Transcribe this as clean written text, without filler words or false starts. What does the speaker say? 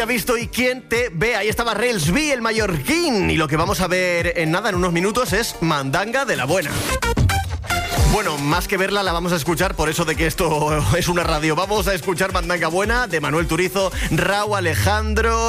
¿Ha visto y quién te ve? Ahí estaba Relsby, el mallorquín. Y lo que vamos a ver en unos minutos, es Mandanga de la buena. Bueno, más que verla, la vamos a escuchar, por eso de que esto es una radio. Vamos a escuchar Mandanga buena de Manuel Turizo, Rauw Alejandro.